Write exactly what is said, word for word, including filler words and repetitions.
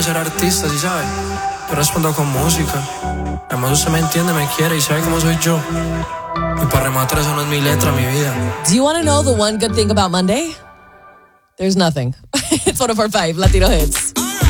ser artista, ¿sí sabes? Yo respondo con música. Además usted me entiende, me quiere y sabe cómo soy yo. Y para rematar eso no es mi letra, mi vida. Do you want to know the one good thing about Monday? There's nothing. It's one oh four point five Latino Hits.